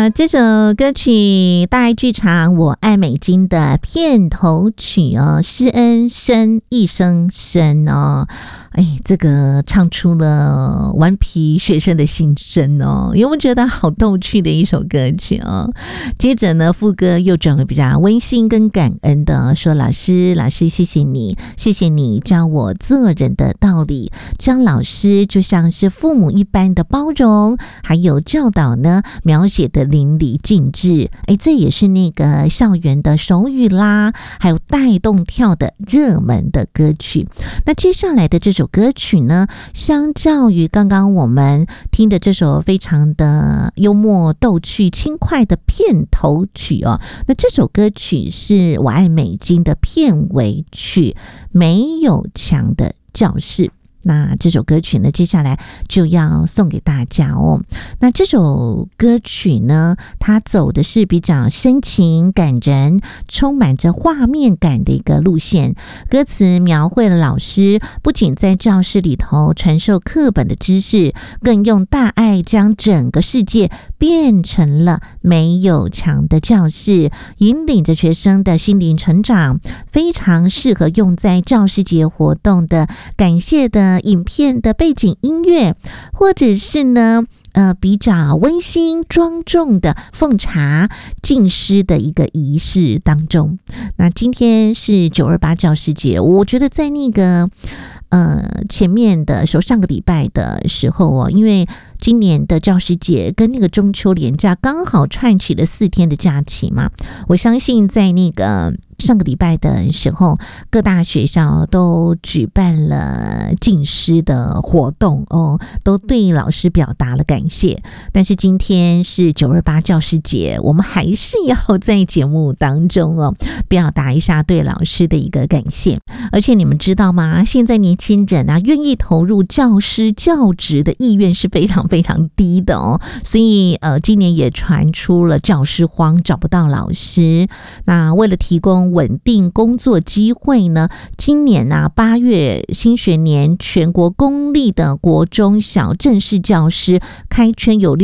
这首歌曲大爱剧场《我爱美金》的片头曲哦，施恩深一声深哦，这个唱出了顽皮学生的心声哦，有没有觉得好逗趣的一首歌曲哦？接着呢，副歌又转为比较温馨跟感恩的，说老师谢谢你，谢谢你教我做人的道理，将老师就像是父母一般的包容，还有教导呢，描写的淋漓尽致。这也是那个校园的手语啦，还有带动跳的热门的歌曲。那接下来的这首歌曲呢，相较于刚刚我们听的这首非常的幽默逗趣轻快的片头曲哦，那这首歌曲是我爱美金的片尾曲，没有墙的教室。那这首歌曲呢，接下来就要送给大家哦。那这首歌曲呢，它走的是比较深情感人，充满着画面感的一个路线。歌词描绘了老师不仅在教室里头传授课本的知识，更用大爱将整个世界变成了没有墙的教室，引领着学生的心灵成长，非常适合用在教师节活动的感谢的影片的背景音乐，或者是呢比较温馨庄重的奉茶敬师的一个仪式当中。那今天是928教师节，我觉得在那个前面的时候，上个礼拜的时候哦，因为今年的教师节跟那个中秋连假刚好串起了4天的假期嘛，我相信在那个上个礼拜的时候，各大学校都举办了敬师的活动哦，都对老师表达了感谢。但是今天是928教师节，我们还是要在节目当中哦，表达一下对老师的一个感谢。而且你们知道吗？现在年轻人啊，愿意投入教师教职的意愿是非常非常低的哦，所以今年也传出了教师荒，找不到老师。那为了提供稳定工作机会呢，今年8月新学年全国公立的国中小正式教师开缺有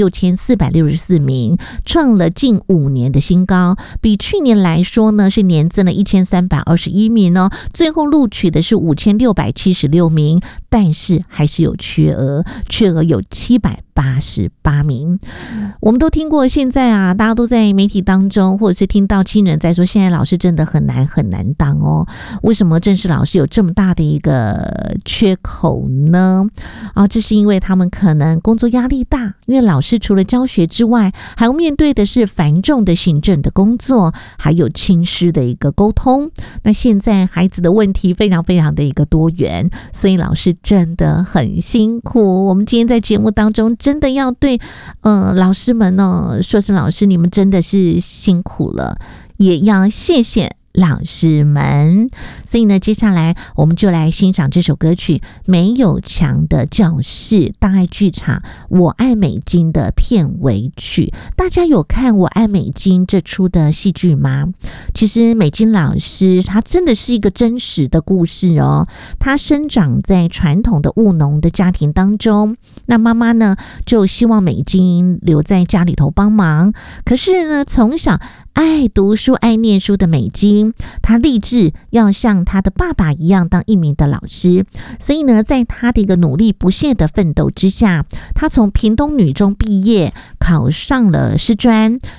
6464名，创了近5年的新高，比去年来说呢是年增了1321名哦，最后录取的是5676名，但是还是有缺额有788名。我们都听过，现在大家都在媒体当中，或者是听到亲人在说，现在老师真的很难当哦。为什么正式老师有这么大的一个缺口呢？这是因为他们可能工作压力大，因为老师除了教学之外，还要面对的是繁重的行政的工作，还有亲师的一个沟通。那现在孩子的问题非常非常的一个多元，所以老师真的很辛苦。我们今天在节目当中真的要对老师们说声老师，你们真的是辛苦了，也要谢谢老师们。所以呢，接下来我们就来欣赏这首歌曲《没有墙的教室》，大爱剧场《我爱美金》的片尾曲。大家有看《我爱美金》这出的戏剧吗？其实美金老师他真的是一个真实的故事哦。他生长在传统的务农的家庭当中，那妈妈呢就希望美金留在家里头帮忙，可是呢从小爱读书爱念书的美金，她立志要像她的爸爸一样当一名的老师，所以呢在她的一个努力不懈的奋斗之下，她从屏东女中毕业，考上了师专，